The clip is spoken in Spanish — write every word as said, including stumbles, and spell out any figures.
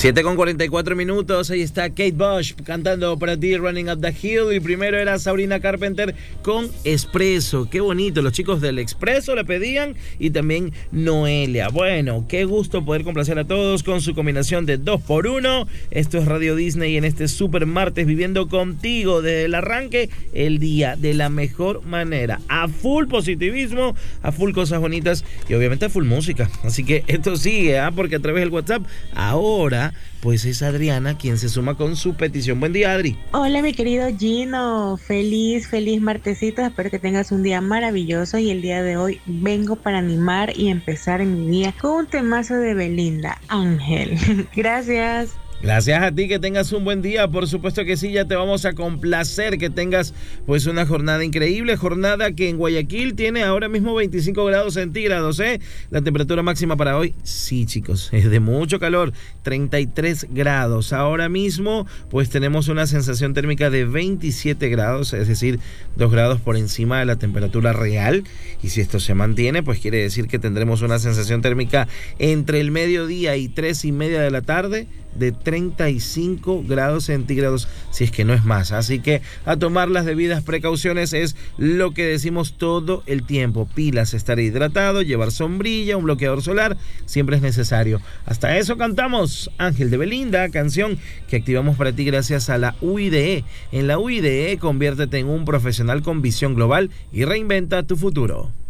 siete con cuarenta y cuatro minutos, ahí está Kate Bush cantando para ti Running Up the Hill, y primero era Sabrina Carpenter con Espresso. Qué bonito, los chicos del Expreso le pedían, y también Noelia. Bueno, qué gusto poder complacer a todos con su combinación de dos por uno. Esto es Radio Disney en este super martes, viviendo contigo desde el arranque el día de la mejor manera, a full positivismo, a full cosas bonitas y obviamente a full música. Así que esto sigue, ¿eh? Porque a través del WhatsApp ahora pues es Adriana quien se suma con su petición. Buen día, Adri. Hola, mi querido Gino. Feliz, feliz martesito. Espero que tengas un día maravilloso, y el día de hoy vengo para animar y empezar mi día con un temazo de Belinda, Ángel. Gracias. Gracias a ti, que tengas un buen día. Por supuesto que sí, ya te vamos a complacer, que tengas pues una jornada increíble, jornada que en Guayaquil tiene ahora mismo veinticinco grados centígrados, ¿eh? La temperatura máxima para hoy, sí, chicos, es de mucho calor, treinta y tres grados. Ahora mismo pues tenemos una sensación térmica de veintisiete grados, es decir, dos grados por encima de la temperatura real, y si esto se mantiene, pues quiere decir que tendremos una sensación térmica entre el mediodía y tres y media de la tarde de treinta y cinco grados centígrados, si es que no es más. Así que a tomar las debidas precauciones, es lo que decimos todo el tiempo. Pilas, estar hidratado, llevar sombrilla, un bloqueador solar, siempre es necesario. Hasta eso cantamos Ángel de Belinda, canción que activamos para ti gracias a la U I D E. En la U I D E, conviértete en un profesional con visión global y reinventa tu futuro.